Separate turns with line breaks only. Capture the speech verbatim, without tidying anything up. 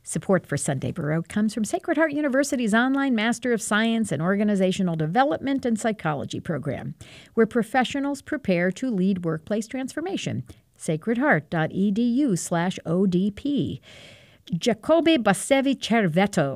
Support for Sunday Baroque comes from Sacred Heart University's online Master of Science in Organizational Development and Psychology program, where professionals prepare to lead workplace transformation. sacredheart.edu slash ODP. Jacobe Bassevi Cervetto